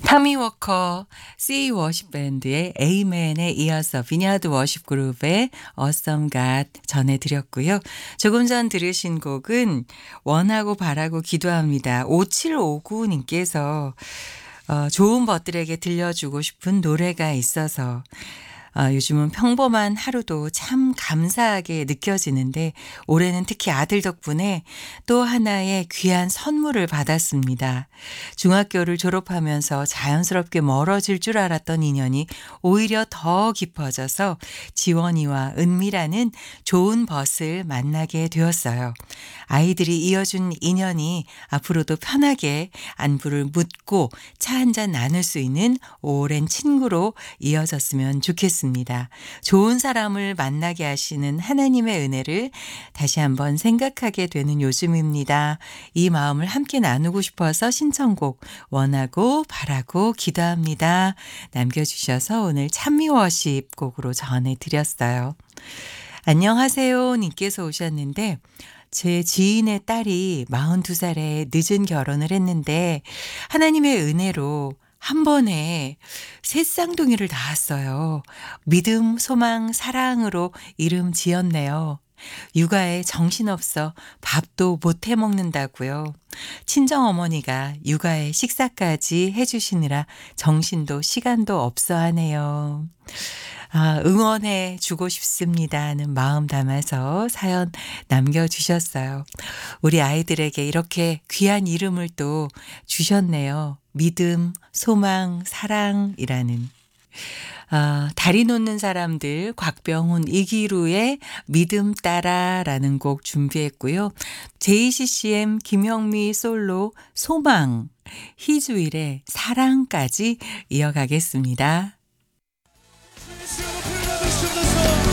타미 워커 C 워십 밴드의 에이맨에 이어서 비니아드 워십 그룹의 어썸 갓 전해드렸고요. 조금 전 들으신 곡은 원하고 바라고 기도합니다. 5759님께서 좋은 것들에게 들려주고 싶은 노래가 있어서 요즘은 평범한 하루도 참 감사하게 느껴지는데 올해는 특히 아들 덕분에 또 하나의 귀한 선물을 받았습니다. 중학교를 졸업하면서 자연스럽게 멀어질 줄 알았던 인연이 오히려 더 깊어져서 지원이와 은미라는 좋은 벗을 만나게 되었어요. 아이들이 이어준 인연이 앞으로도 편하게 안부를 묻고 차 한잔 나눌 수 있는 오랜 친구로 이어졌으면 좋겠습니다. 좋은 사람을 만나게 하시는 하나님의 은혜를 다시 한번 생각하게 되는 요즘입니다. 이 마음을 함께 나누고 싶어서 신청곡 원하고 바라고 기도합니다. 남겨주셔서 오늘 찬미워십 곡으로 전해드렸어요. 안녕하세요 님께서 오셨는데 제 지인의 딸이 42살에 늦은 결혼을 했는데 하나님의 은혜로 한 번에 새 쌍둥이를 낳았어요. 믿음, 소망, 사랑으로 이름 지었네요. 육아에 정신없어 밥도 못 해 먹는다고요. 친정어머니가 육아에 식사까지 해주시느라 정신도 시간도 없어 하네요. 응원해 주고 싶습니다 하는 마음 담아서 사연 남겨주셨어요. 우리 아이들에게 이렇게 귀한 이름을 또 주셨네요. 믿음, 소망, 사랑이라는. 다리 놓는 사람들 곽병훈 이기루의 믿음 따라라는 곡 준비했고요. JCCM 김형미 솔로 소망 희주일의 사랑까지 이어가겠습니다.